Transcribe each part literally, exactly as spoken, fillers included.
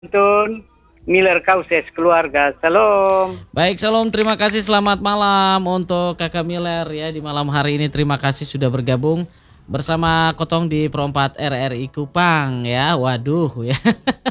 Tun Miller Kauses keluarga. Salam. Baik, salam. Terima kasih. Selamat malam untuk Kakak Miller ya di malam hari ini. Terima kasih sudah bergabung bersama Kotong di Perempat R R I Kupang ya. Waduh ya.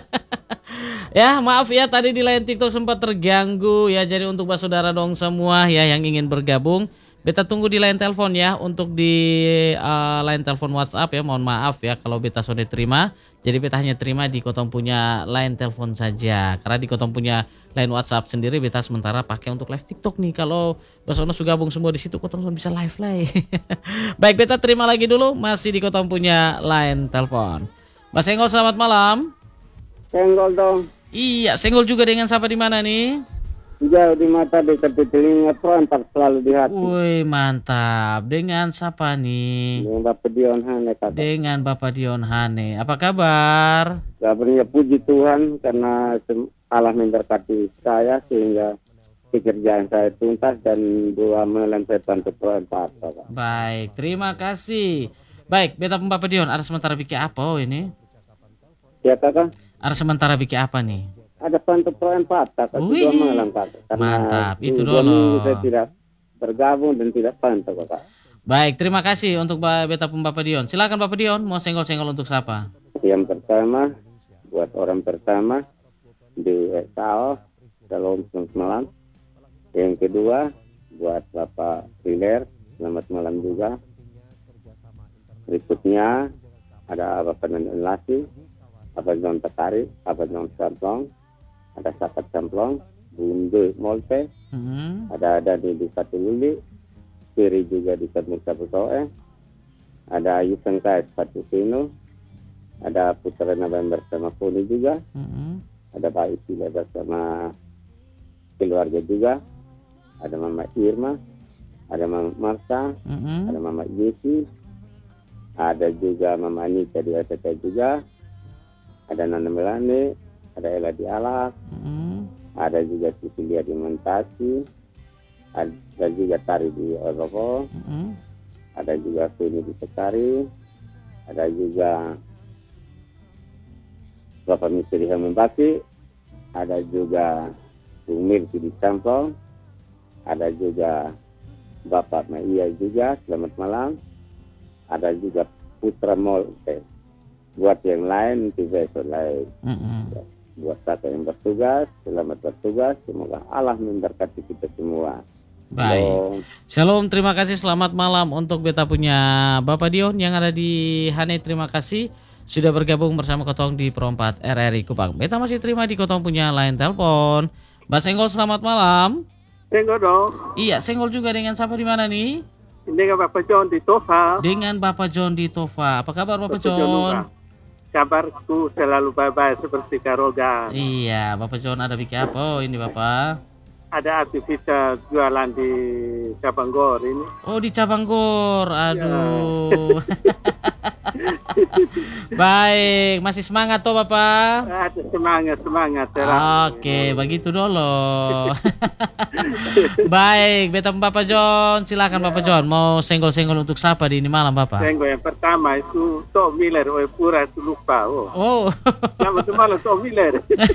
Ya, maaf ya tadi di line TikTok sempat terganggu ya. Jadi untuk saudara dong semua ya yang ingin bergabung, beta tunggu di line telepon ya. Untuk di uh, line telepon WhatsApp ya, mohon maaf ya kalau beta sudah terima. Jadi beta hanya terima di Kotong punya line telepon saja. Karena di Kotong punya line WhatsApp sendiri beta sementara pakai untuk live TikTok nih. Kalau Basono sudah gabung semua di situ, Kotong bisa live live. Baik, beta terima lagi dulu masih di Kotong punya line telepon. Mas Senggol, selamat malam. Senggol dong. Iya, Senggol juga dengan siapa di mana nih? Jauh di mata di tapi telinga terontak selalu di hati. Wih, mantap. Dengan siapa nih? Dengan Bapak Dion Hane kata. Dengan Bapak Dion Hane. Apa kabar? Kabarnya puji Tuhan karena Allah memberkati saya sehingga pekerjaan saya tuntas dan dua melemparkan ke perempat. Baik, terima kasih. Baik, beta pun Bapak Dion, ada sementara bikin apa oh ini? Ya kakak? Ada sementara bikin apa nih? Ada pantuk perempat kakak, sudah malam kakak. Mantap, itu dulu. Saya tidak bergabung dan tidak pantuk kakak. Baik, terima kasih untuk beta pun Bapak Dion. Silakan Bapak Dion, mau senggol-senggol untuk siapa? Yang pertama, buat orang pertama di S A O, salam selamat malam. Yang kedua, buat Bapak Riler, selamat malam juga. Berikutnya ada Bapak Nandun Lasi, Bapak John Tekari, Bapak John Samplong, ada Sapat Samplong, Bunde Molte, Mm-hmm. ada ada di Desa Luli, Kiri juga di Kadmur Kaputoe, ada Ayu Sengkai Sepatu Sino, ada Putra November bersama Puni juga, Mm-hmm. ada Pak Isila bersama keluarga juga, ada Mama Irma, ada Mama Marta, Mm-hmm. ada Mama Jesi, ada juga Mama Anita di A T T juga, ada Nana Melani, ada Ella di Alak, Mm-hmm. ada juga Sicilia di Mentasi, ada juga Tari di Orovo, Mm-hmm. ada juga Fini di Sekari, ada juga Bapak Misteri Hamembaki, ada juga Bung Mirti di Sampong, ada juga Bapak Maia juga, selamat malam, ada juga Putra Molte. Buat yang lain, nanti besok lain. Mm-hmm. Buat kakak yang bertugas, selamat bertugas. Semoga Allah memberkati kita semua. Baik. Halo. Shalom, terima kasih. Selamat malam untuk beta punya Bapak Dion yang ada di Hane. Terima kasih sudah bergabung bersama Kotong di Perempat R R I Kupang. Beta masih terima di Kotong punya line telepon. Mbak Senggol, selamat malam. Senggol dong. Iya, Senggol juga dengan siapa di mana nih? Dengan Bapak John di Tofa. Dengan Bapak John di Tofa. Apa kabar Bapak, Bapak John John? Lupa. Kabarku selalu baik-baik seperti Karogan. Iya, Bapak John ada bikin apa oh, ini Bapak? Ada aktivitas jualan di Cabanggor ini. Oh, di Cabanggor. Aduh. Baik, masih semangat toh Bapak? Ada semangat semangat. Oke, begitu dulu. Baik, beta Bapak John, silakan Bapak John. Mau senggol-senggol untuk siapa di ini malam Bapak? Senggol yang pertama itu Tok Miller, oh pura itu lupa. Oh. Oh. Selamat malam Tok Miller.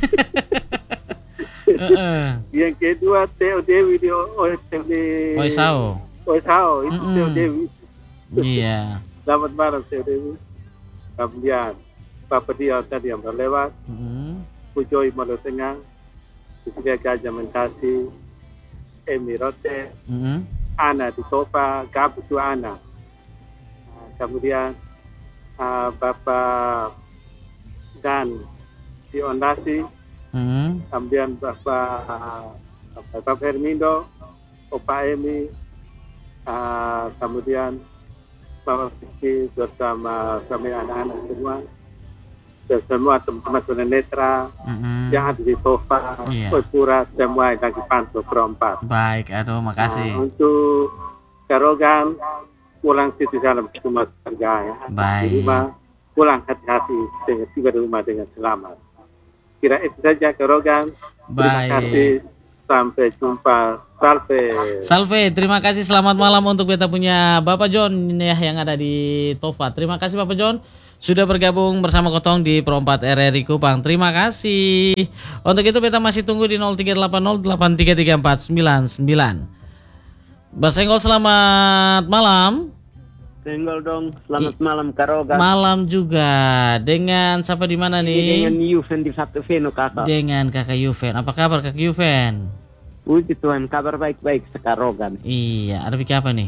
Uh-uh. Yang kedua Teo Dewi di O S D. Oi Sao. Oi Sao itu Mm-mm. Teo Dewi. Iya. Selamat malam Teo Dewi. Kemudian Bapak Dion tadi yang berlewat. Mm-hmm. Pujoi Malu Tengah, Sisilia Gajah Mentasi, Emi Rote, Mm-hmm. Ana di Topa, Gabu tu Ana. Uh, kemudian uh, Bapak Dan di Ondasi, Mm-hmm. kemudian Bapak uh, Bapak Hermindo, Opa Emi, uh, kemudian Bapak Fikri bersama kami anak-anak semua, dan semua teman-teman tunanetra Mm-hmm. yang ada di Tofa, Iya. Pura, semua yang lagi pantau Perempat. Baik, aduh makasih. Nah, untuk Karogan, pulang situ dalam semua keluarga ya. Baik. Di rumah, pulang hati-hati dengan tiba di rumah dengan selamat. Kira itu saja Karogan. Terima Baik. kasih. Sampai jumpa. Salve. Salve, terima kasih. Selamat malam untuk beta punya Bapak John ya, yang ada di Tofa. Terima kasih Bapak John sudah bergabung bersama Kotong di Pro empat R R I Kupang. Terima kasih. Untuk itu beta masih tunggu di nol tiga delapan nol delapan tiga tiga empat sembilan sembilan. Basenggol, selamat malam. Senggol dong, selamat malam Karogan. Malam juga. Dengan siapa di mana nih? Dengan Yuven di Satu Veno kakak. Dengan kakak Yuven. Apa kabar kakak Yuven? Puji Tuhan, kabar baik-baik sekarogan. Iya, ada bikin apa nih?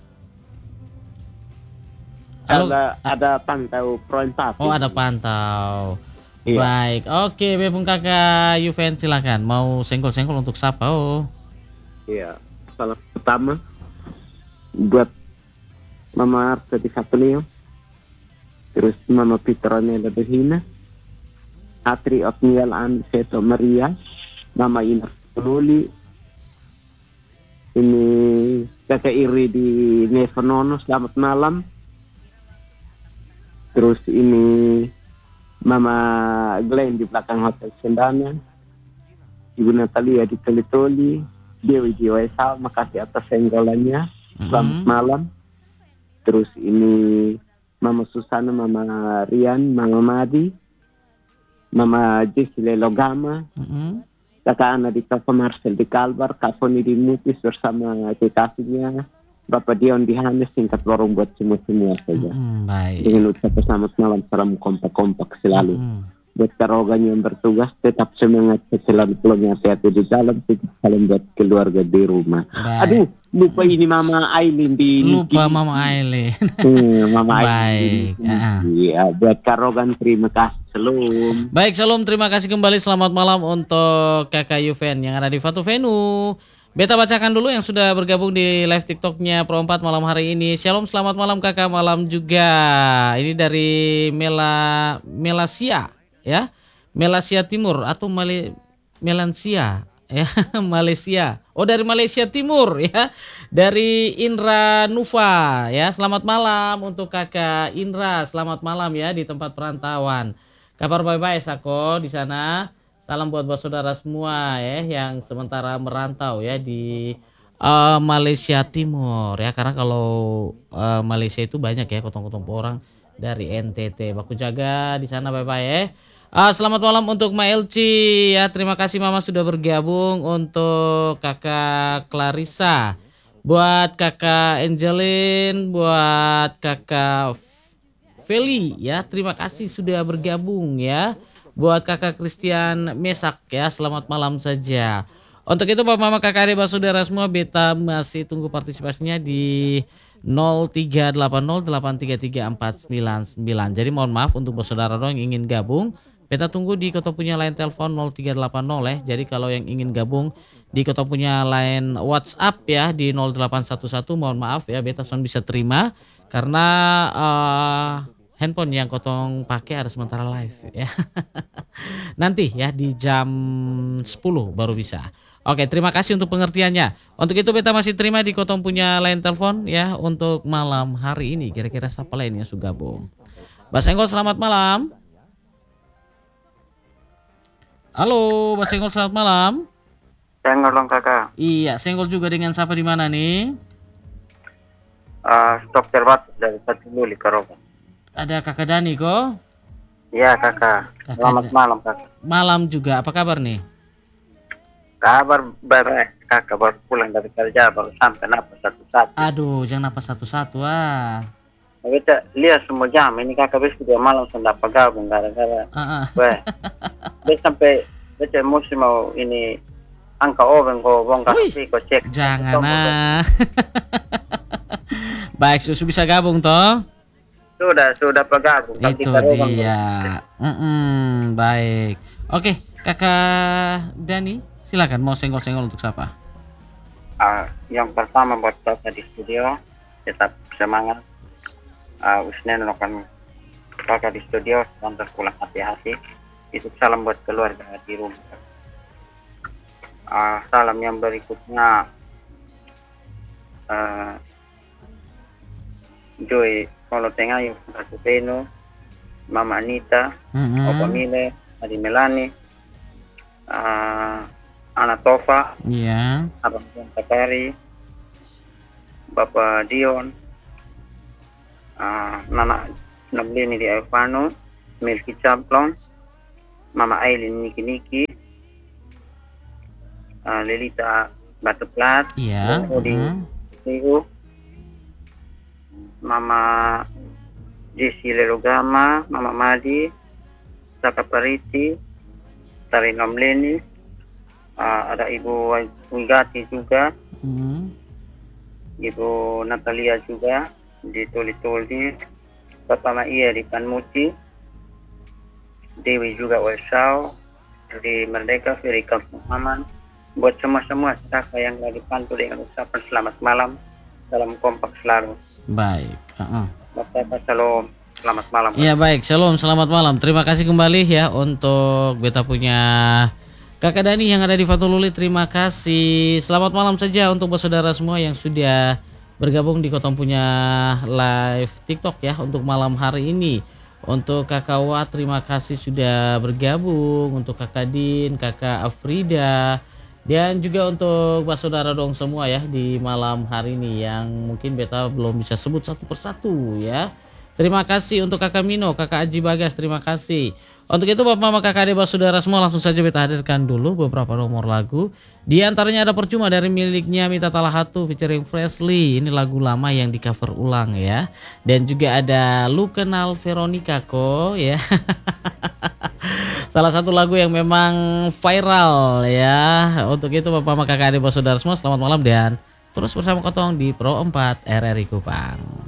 Halo? Ada ada pantau Pro empat. Oh, ada pantau. Iya. Baik, oke Bepung kakak Yuven silakan. Mau senggol-senggol untuk siapa? Oh. Iya, salam pertama buat Mama Arta di Sapelio, terus Mama Petrone da Behina, Hatri Otniel Anseto Maria, Mama Ina Nuli, ini kakak Iri di Nevonono, selamat malam. Terus ini Mama Glenn di belakang Hotel Sendana, Ibu Natalia di Toli-Toli, Dewi di Waisal, makasih atas senggolannya, selamat Mm-hmm. malam. Terus ini Mama Susana, Mama Rian, Mama Madi, Mama Jesile Logama, Mm-hmm. Kakak Ana di Kafa Marcel di Kalbar, Kak Foni di Mutis bersama kekasihnya, Bapak Dion di Hanes, singkat warung buat semua-semua saja. Mm-hmm. Baik. Dengan ucapan selamat malam, salam kompak-kompak selalu. Mm-hmm. Buat Karogan yang bertugas, tetap semangat, selalu pulang hati-hati di dalam, salam buat keluarga di rumah. Baik. Aduh, lupa ini Mama Aileen di Lupa Mama Aileen. Hmm, Mama Baik. Aileen. Ah. Iya, buat Karogan terima kasih. Salam. Baik, Shalom, terima kasih kembali. Selamat malam untuk kakak Yuven yang ada di Fatu Venu. Beta bacakan dulu yang sudah bergabung di live TikToknya Pro empat malam hari ini. Shalom, selamat malam kakak, malam juga. Ini dari Mela Melasia, ya, Melasia Timur atau Male, Melansia, ya, Malaysia. Oh, dari Malaysia Timur, ya, dari Indra Nufa, ya. Selamat malam untuk kakak Indra. Selamat malam ya di tempat perantauan. Kabar baik-baik Sako di sana. Salam buat buat saudara semua ya yang sementara merantau ya di uh, Malaysia Timur ya, karena kalau uh, Malaysia itu banyak ya kotong-kotong orang dari N T T. Baku jaga di sana baik-baik ya. Uh, selamat malam untuk Ma Elci ya. Terima kasih Mama sudah bergabung. Untuk kakak Clarissa, buat kakak Angelin, buat kakak Feli ya, terima kasih sudah bergabung ya. Buat kakak Christian Mesak ya, selamat malam saja. Untuk itu Bapak Mama kakak adik saudara semua, beta masih tunggu partisipasinya di nol tiga delapan nol delapan tiga tiga empat sembilan sembilan. Jadi mohon maaf untuk saudara dong yang ingin gabung, beta tunggu di Kota punya line telepon nol tiga delapan nol ya. Jadi kalau yang ingin gabung di Kota punya line WhatsApp ya di nol delapan satu satu, mohon maaf ya beta son bisa terima karena uh, handphone yang kotong pakai ada sementara live ya. Nanti ya di jam sepuluh baru bisa. Oke, terima kasih untuk pengertiannya. Untuk itu beta masih terima di kotong punya line telepon ya untuk malam hari ini. Kira-kira siapa lain yang sudah gabung? Mas Enggol, selamat malam. Halo, Mas Enggol, selamat malam. Senggol dong kakak. Iya, Senggol juga dengan siapa di mana nih? Uh, stok terbat dari Satu Luli Karogan. Ada kakak Dani kok. Iya kakak. Kakak Selamat Da- malam kakak. Malam juga, apa kabar nih? Kabar baik kakak, baru pulang dari kerja baru sampai napas satu-satu. Aduh, jangan napas satu-satu ah. Kita lihat semua jam ini kakak, besok dia malam sudah gabung gara-gara. Ah, ah. Weh, dia sampai dia musim mau ini angka oven kok bongkar Wih, sih kok cek. Jangan ah. Baik, susu bisa gabung toh? Sudah sudah bergabung. Tapi Itu Karogan dia. Mm-mm, baik. Oke, kakak Dani, silakan mau senggol-senggol untuk siapa? Uh, yang pertama buat kakak di studio, tetap semangat. Uh, Usnen akan kakak di studio, antar pulang hati-hati. Itu salam buat keluarga di rumah. Uh, salam yang berikutnya, uh, Joy kalau tengah yang Ratu Peno, Mama Anita, Mm-mm. Opa Mile, Adi Melani, uh, Ana Tofa, Iya. Abang John Takari, Bapak Dion, uh, Nana Nobleni di Alfano, Milky Camplong, Mama Aileen Niki Niki, uh, Lelita Batu Plat, Iya. Odi mm. Ibu, Mama Jesi Lelogama, Mama Madi, Saka Pariti, Tari Nomleni, uh, ada Ibu Wigati juga, Mm. Ibu Natalia juga di Toli-Toli, Bapak Maia di Panmuti, Dewi juga Wesau di Merdeka, Ferry Kampung Aman. Buat semua-semua kakak yang lagi pantau dengan ucapan selamat malam, salam kompak selalu. Baik. Uh-uh. Bapak Salam, selamat malam. Ya baik, shalom, selamat malam. Terima kasih kembali ya untuk beta punya Kakak Dani yang ada di Fatululi. Terima kasih. Selamat malam saja untuk saudara semua yang sudah bergabung di Kotong punya live TikTok ya untuk malam hari ini. Untuk Kakak Wat, terima kasih sudah bergabung. Untuk Kakak Din, Kakak Afrida, dan juga untuk Pak Saudara dong semua ya di malam hari ini yang mungkin beta belum bisa sebut satu persatu ya. Terima kasih untuk Kakak Mino, Kakak Aji Bagas, terima kasih. Untuk itu Bapak Mama Kakak Adik Saudara semua, langsung saja beta hadirkan dulu beberapa nomor lagu. Di antaranya ada Percuma dari miliknya Mita Talahatu featuring Freshly. Ini lagu lama yang di cover ulang ya. Dan juga ada Lu Kenal Veronica kok ya. Salah satu lagu yang memang viral ya. Untuk itu Bapak Mama Kakak Adik Saudara semua, selamat malam dan terus bersama Kotong di Pro empat R R I Kupang.